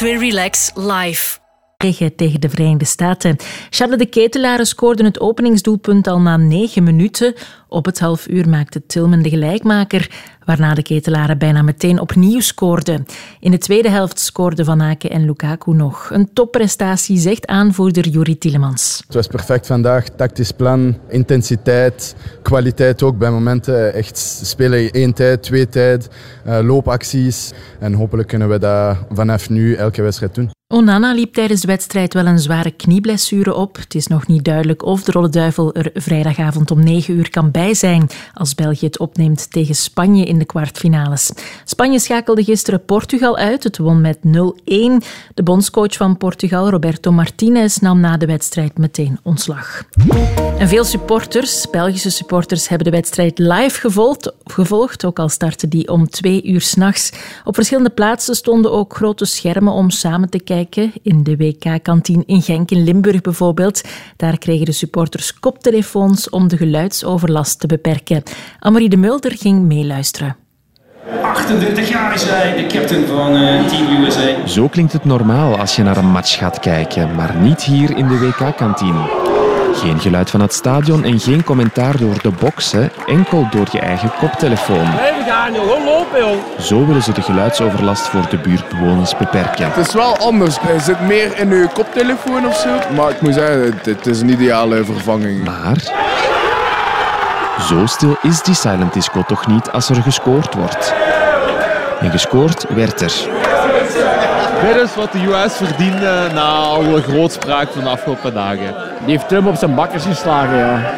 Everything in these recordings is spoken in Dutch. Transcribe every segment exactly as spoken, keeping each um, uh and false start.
twee Relax live. Tegen de Verenigde Staten. Charles de Ketelaere scoorde het openingsdoelpunt al na negen minuten. Op het half uur maakte Tillman de gelijkmaker, waarna de Ketelaren bijna meteen opnieuw scoorden. In de tweede helft scoorden Van Aken en Lukaku nog. Een topprestatie, zegt aanvoerder Juri Tielemans. Het was perfect vandaag. Tactisch plan, intensiteit, kwaliteit ook bij momenten. Echt spelen één tijd, twee tijd, uh, loopacties. En hopelijk kunnen we dat vanaf nu elke wedstrijd doen. Onana liep tijdens de wedstrijd wel een zware knieblessure op. Het is nog niet duidelijk of de Rode Duivel er vrijdagavond om negen uur kan bij zijn als België het opneemt tegen Spanje in de kwartfinales. Spanje schakelde gisteren Portugal uit. Het won met nul-één. De bondscoach van Portugal, Roberto Martinez, nam na de wedstrijd meteen ontslag. En veel supporters, Belgische supporters, hebben de wedstrijd live gevolgd, gevolgd ook al startte die om twee uur 's nachts. Op verschillende plaatsen stonden ook grote schermen om samen te kijken. In de W K-kantine in Genk in Limburg bijvoorbeeld. Daar kregen de supporters koptelefoons om de geluidsoverlast te beperken. Annemarie de Mulder ging meeluisteren. achtendertig jaar is hij, de captain van uh, Team U S A. Zo klinkt het normaal als je naar een match gaat kijken, maar niet hier in de W K-kantine. Geen geluid van het stadion en geen commentaar door de boksen, enkel door je eigen koptelefoon. Nee, we gaan joh, gewoon lopen joh. Zo willen ze de geluidsoverlast voor de buurtbewoners beperken. Het is wel anders. Je zit meer in je koptelefoon of zo. Maar ik moet zeggen, het, het is een ideale vervanging. Maar zo stil is die silent disco toch niet als er gescoord wordt. En gescoord werd er. Dit is wat de U S verdiende na alle grootspraak van de afgelopen dagen. Die heeft Trump op zijn bakkers geslagen, ja.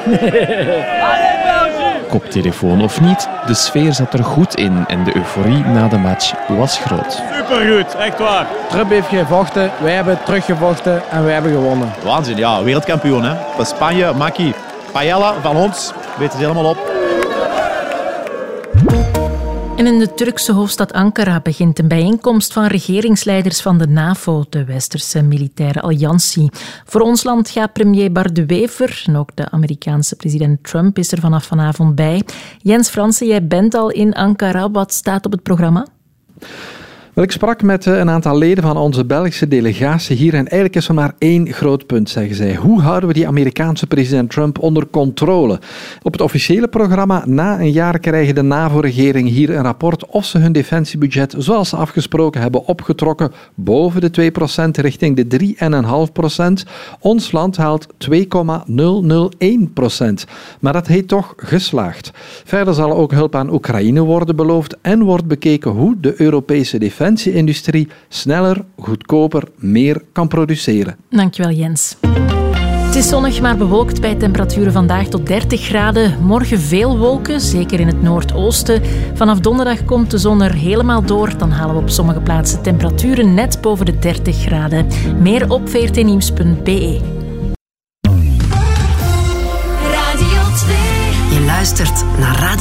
Koptelefoon of niet, de sfeer zat er goed in en de euforie na de match was groot. Supergoed, echt waar. Trump heeft gevochten, wij hebben teruggevochten en wij hebben gewonnen. Waanzin, ja, wereldkampioen hè. Van Spanje, Maki, Paella van ons, weten ze helemaal op. En in de Turkse hoofdstad Ankara begint een bijeenkomst van regeringsleiders van de NAVO, de Westerse militaire alliantie. Voor ons land gaat premier Bart de Wever en ook de Amerikaanse president Trump is er vanaf vanavond bij. Jens Fransen, jij bent al in Ankara. Wat staat op het programma? Wel, ik sprak met een aantal leden van onze Belgische delegatie hier en eigenlijk is er maar één groot punt, zeggen zij. Hoe houden we die Amerikaanse president Trump onder controle? Op het officiële programma na een jaar krijgen de NAVO-regering hier een rapport of ze hun defensiebudget, zoals ze afgesproken hebben, opgetrokken boven de twee procent richting de drie komma vijf procent. Ons land haalt twee komma nul nul één procent. Maar dat heet toch geslaagd. Verder zal ook hulp aan Oekraïne worden beloofd en wordt bekeken hoe de Europese defensie defensieindustrie sneller, goedkoper, meer kan produceren. Dankjewel, Jens. Het is zonnig, maar bewolkt bij temperaturen vandaag tot dertig graden. Morgen veel wolken, zeker in het noordoosten. Vanaf donderdag komt de zon er helemaal door. Dan halen we op sommige plaatsen temperaturen net boven de dertig graden. Meer op v r t nieuws punt b e. Radio twee. Je luistert naar Radio